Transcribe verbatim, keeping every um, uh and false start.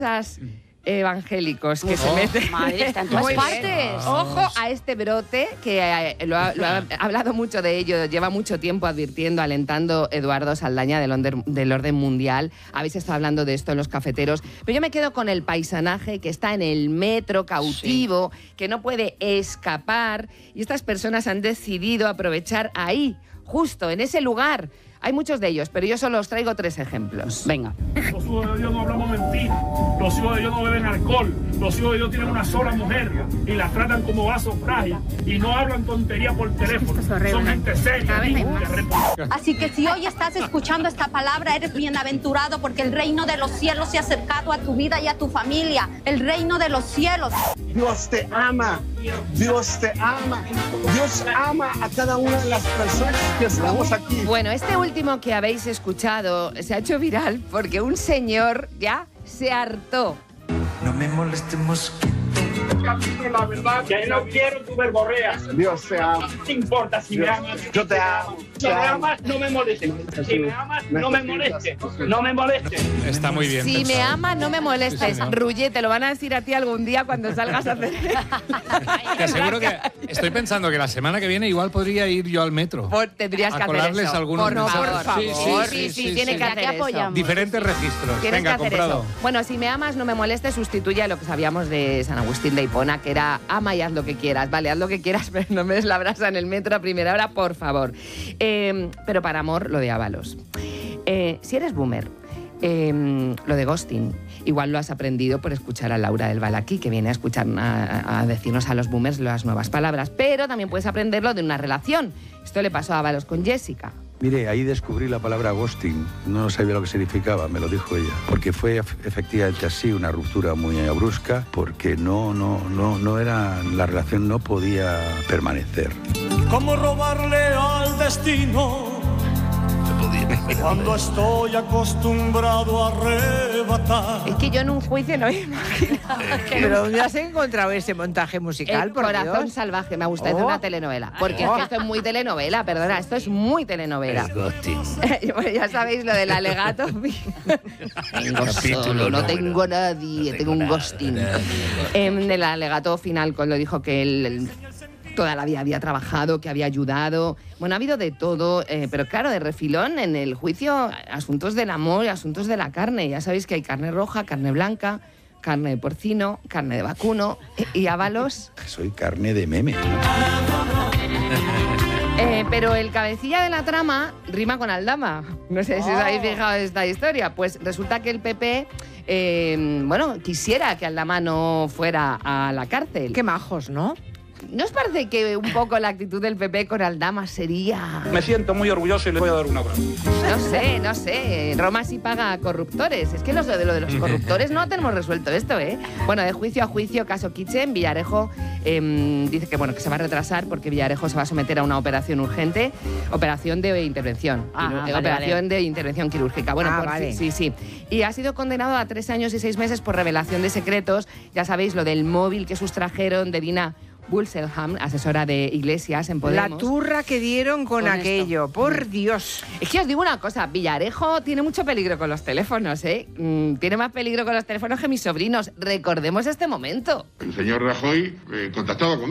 evangélicos que oh, se meten. Madre, está en todas Muy partes. bien. Ojo a este brote que eh, lo, ha, lo ha hablado mucho de ello, lleva mucho tiempo advirtiendo, alentando Eduardo Saldaña del, onder, del orden mundial. Habéis estado hablando de esto en los cafeteros, pero yo me quedo con el paisanaje que está en el metro cautivo, sí, que no puede escapar, y estas personas han decidido aprovechar ahí, justo en ese lugar. Hay muchos de ellos, pero yo solo os traigo tres ejemplos. Venga. Los hijos de Dios no hablamos mentiras, los hijos de Dios no beben alcohol, los hijos de Dios tienen una sola mujer y la tratan como vaso frágil y no hablan tontería por teléfono. Son gente seria. Así que si hoy estás escuchando esta palabra, eres bienaventurado porque el reino de los cielos se ha acercado a tu vida y a tu familia. El reino de los cielos. Dios te ama, Dios te ama, Dios ama a cada una de las personas que estamos aquí. Bueno, este último que habéis escuchado se ha hecho viral porque un señor ya se hartó. No me molestes, mosquito. La verdad que no quiero tu verborrea. Dios te ama. No te importa si Dios, me amas. Yo te amo. Si me amas, no me molestes. Si me amas, no me molestes. No me molestes. Está muy bien Si pensado. me amas, no me molestes. Sí, sí, Rulle, te lo van a decir a ti algún día cuando salgas a hacer... Te aseguro que estoy pensando que la semana que viene igual podría ir yo al metro. Por, tendrías a que hacer colarles eso. algunos Por mensajes. favor. Sí, sí, Sí, sí, sí, sí, tiene sí. que hacer eso. apoyamos. Diferentes registros. Tienes Venga, que hacer comprado. eso. Bueno, si me amas, no me molestes, sustituye a lo que sabíamos de San Agustín de Hipona, que era ama y haz lo que quieras. Vale, haz lo que quieras, pero no me des la brasa en el metro a primera hora, por favor. Eh, pero para amor, lo de Ábalos. Eh, si eres boomer, eh, lo de ghosting, igual lo has aprendido por escuchar a Laura del Val aquí, que viene a escuchar a, a decirnos a los boomers las nuevas palabras, pero también puedes aprenderlo de una relación. Esto le pasó a Ábalos con Jessica. Mire, ahí descubrí la palabra ghosting. No sabía lo que significaba, me lo dijo ella. Porque fue efectivamente así, una ruptura muy brusca, porque no, no, no, no era, la relación no podía permanecer. ¿Cómo robarle al destino? Cuando estoy acostumbrado a arrebatar. Es que yo en un juicio no me imagino. ¿Pero dónde has encontrado ese montaje musical, El por corazón Dios? salvaje, me gusta, es de Oh. una telenovela. Porque es que esto es muy telenovela, perdona, esto es muy telenovela. Bueno, ya sabéis lo del alegato. Tengo solo, no tengo nadie, tengo un ghosting. En el alegato final, cuando dijo que él... él toda la vida había trabajado, que había ayudado. Bueno, ha habido de todo, eh, pero claro, de refilón en el juicio, asuntos del amor y asuntos de la carne. Ya sabéis que hay carne roja, carne blanca, carne de porcino, carne de vacuno y Ábalos. Soy carne de meme. Eh, pero el cabecilla de la trama rima con Aldama. No sé si os habéis fijado en esta historia. Pues resulta que el P P, eh, bueno, quisiera que Aldama no fuera a la cárcel. Qué majos, ¿no? ¿No os parece que un poco la actitud del P P con Aldama sería...? Me siento muy orgulloso y le voy a dar un abrazo. No sé, no sé. Roma sí paga a corruptores. Es que lo de, lo de los corruptores no tenemos resuelto esto, ¿eh? Bueno, de juicio a juicio, caso Kitchen, Villarejo eh, dice que, bueno, que se va a retrasar porque Villarejo se va a someter a una operación urgente, operación de intervención, Ah, quirú- vale, operación vale. de intervención quirúrgica. Bueno, Ah, por, vale. sí, sí, sí. Y ha sido condenado a tres años y seis meses por revelación de secretos. Ya sabéis, lo del móvil que sustrajeron de Dina Bulselham, asesora de Iglesias en Podemos. La turra que dieron con, Con aquello, esto. por Dios. Es que os digo una cosa, Villarejo tiene mucho peligro con los teléfonos, ¿eh? Mm, tiene más peligro con los teléfonos que mis sobrinos. Recordemos este momento. El señor Rajoy eh, contactaba conmigo.